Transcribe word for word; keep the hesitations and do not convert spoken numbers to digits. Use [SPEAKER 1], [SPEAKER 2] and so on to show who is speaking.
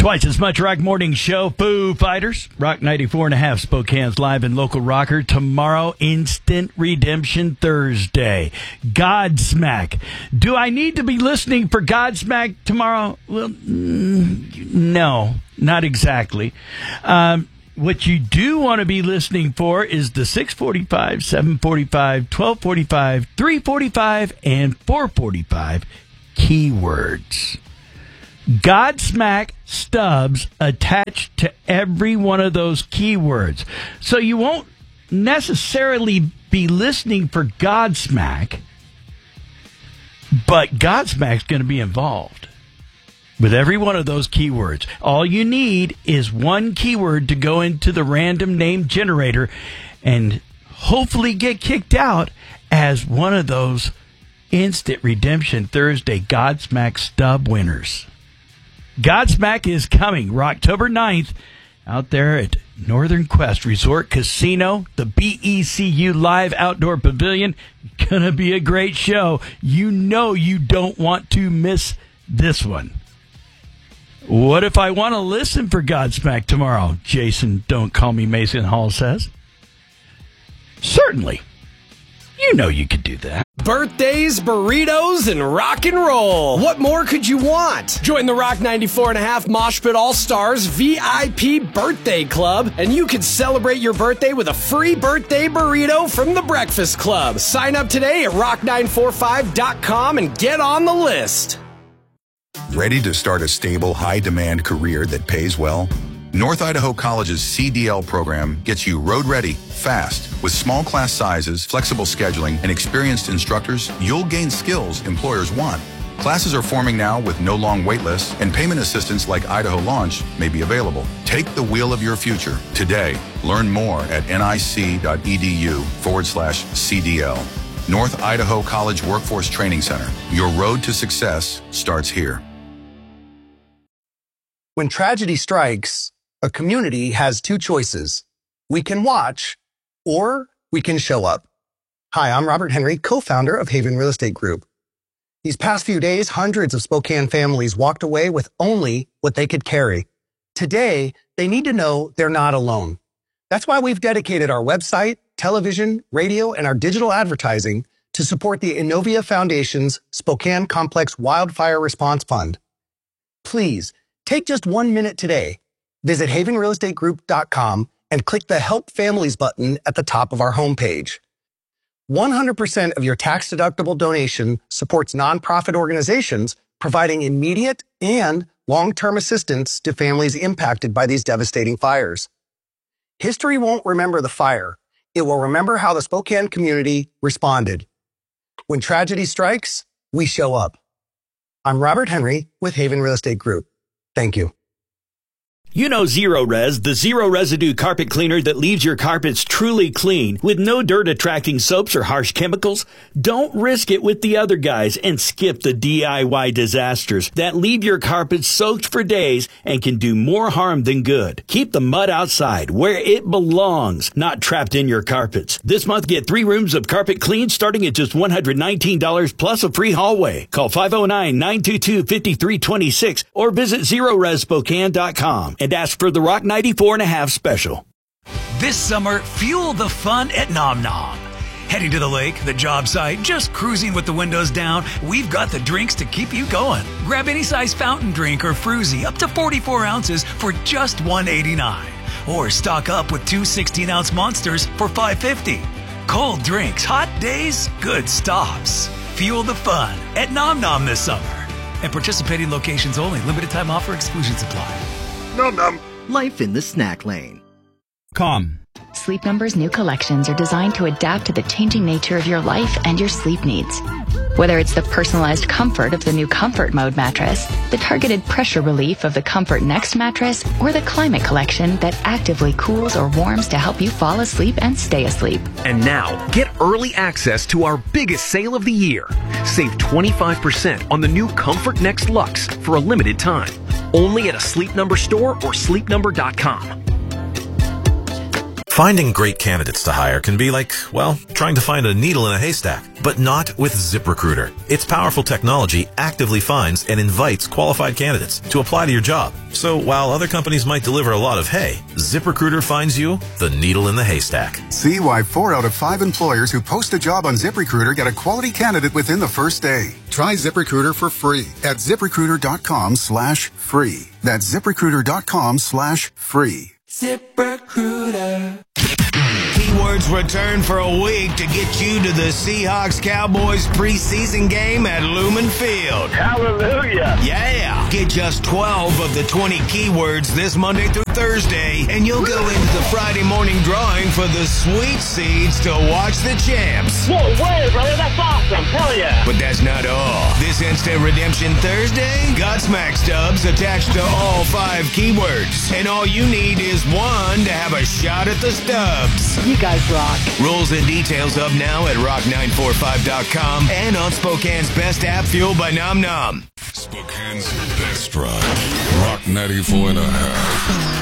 [SPEAKER 1] Twice as much Rock Morning Show. Foo Fighters. Rock ninety-four and a half. Spokane's live and local rocker. Tomorrow, Instant Redemption Thursday. Godsmack. Do I need to be listening for Godsmack tomorrow? Well, mm, no, not exactly. Um, what you do want to be listening for is the six forty-five, seven forty-five, twelve forty-five, three forty-five, and four forty-five keywords. Godsmack stubs attached to every one of those keywords. So you won't necessarily be listening for Godsmack, but Godsmack's going to be involved with every one of those keywords. All you need is one keyword to go into the random name generator and hopefully get kicked out as one of those Instant Redemption Thursday Godsmack stub winners. Godsmack is coming October ninth out there at Northern Quest Resort Casino, the B E C U Live Outdoor Pavilion. Gonna be a great show. You know you don't want to miss this one. What if I want to listen for Godsmack tomorrow? Jason, don't call me Mason Hall says. Certainly. You know you could do that.
[SPEAKER 2] Birthdays, burritos, and rock and roll. What more could you want? Join the Rock ninety-four and a half Mosh Pit All-Stars V I P Birthday Club, and you can celebrate your birthday with a free birthday burrito from the Breakfast Club. Sign up today at rock nine four five dot com and get on the list.
[SPEAKER 3] Ready to start a stable, high-demand career that pays well? North Idaho College's C D L program gets you road-ready, fast. With small class sizes, flexible scheduling, and experienced instructors, you'll gain skills employers want. Classes are forming now with no long wait lists, and payment assistance like Idaho Launch may be available. Take the wheel of your future today. Learn more at nic.edu forward slash CDL. North Idaho College Workforce Training Center. Your road to success starts here.
[SPEAKER 4] When tragedy strikes, a community has two choices. We can watch, or we can show up. Hi, I'm Robert Henry, co-founder of Haven Real Estate Group. These past few days, hundreds of Spokane families walked away with only what they could carry. Today, they need to know they're not alone. That's why we've dedicated our website, television, radio, and our digital advertising to support the Innovia Foundation's Spokane Complex Wildfire Response Fund. Please, take just one minute today. Visit haven real estate group dot com and click the Help Families button at the top of our homepage. one hundred percent of your tax-deductible donation supports nonprofit organizations providing immediate and long-term assistance to families impacted by these devastating fires. History won't remember the fire. It will remember how the Spokane community responded. When tragedy strikes, we show up. I'm Robert Henry with Haven Real Estate Group. Thank you.
[SPEAKER 1] You know Zero Res, the zero residue carpet cleaner that leaves your carpets truly clean with no dirt attracting soaps or harsh chemicals. Don't risk it with the other guys and skip the D I Y disasters that leave your carpets soaked for days and can do more harm than good. Keep the mud outside where it belongs, not trapped in your carpets. This month, get three rooms of carpet clean starting at just one hundred nineteen dollars plus a free hallway. Call five oh nine, nine two two, five three two six or visit zero res spokane dot com. And ask for the Rock ninety-four and a half special.
[SPEAKER 5] This summer, fuel the fun at Nom Nom. Heading to the lake, the job site, just cruising with the windows down, we've got the drinks to keep you going. Grab any size fountain drink or fruzy up to forty-four ounces for just one eighty-nine. Or stock up with two sixteen-ounce monsters for five fifty. Cold drinks, hot days, good stops. Fuel the fun at Nom Nom this summer. And participating locations only. Limited time offer, exclusions apply.
[SPEAKER 6] Nom nom.
[SPEAKER 7] Life in the snack lane.
[SPEAKER 8] Calm.
[SPEAKER 9] Sleep Number's new collections are designed to adapt to the changing nature of your life and your sleep needs. Whether it's the personalized comfort of the new Comfort Mode mattress, the targeted pressure relief of the Comfort Next mattress, or the climate collection that actively cools or warms to help you fall asleep and stay asleep.
[SPEAKER 10] And now, get early access to our biggest sale of the year. Save twenty-five percent on the new Comfort Next Luxe for a limited time. Only at a Sleep Number store or sleep number dot com.
[SPEAKER 6] Finding great candidates to hire can be like, well, trying to find a needle in a haystack, but not with ZipRecruiter. Its powerful technology actively finds and invites qualified candidates to apply to your job. So while other companies might deliver a lot of hay, ZipRecruiter finds you the needle in the haystack.
[SPEAKER 8] See why four out of five employers who post a job on ZipRecruiter get a quality candidate within the first day. Try ZipRecruiter for free at ZipRecruiter.com slash free. That's ZipRecruiter.com slash free.
[SPEAKER 11] ZipRecruiter. Keywords return for a week to get you to the Seahawks-Cowboys preseason game at Lumen Field.
[SPEAKER 12] Hallelujah.
[SPEAKER 11] Yeah. Get just twelve of the twenty keywords this Monday through Thursday, and you'll go into the Friday morning drawing for the sweet seeds to watch the champs.
[SPEAKER 12] Whoa, wait, brother, that's awesome. Hell yeah.
[SPEAKER 11] But that's not all. This Instant Redemption Thursday got Smack Stubs attached to all five keywords, and all you need is one to have a shot at the stubs.
[SPEAKER 12] You guys rock.
[SPEAKER 11] Rules and details up now at rock nine forty-five dot com and on Spokane's best app, fueled by Nom Nom.
[SPEAKER 13] Spokane's best rock. Rock ninety-four and a half.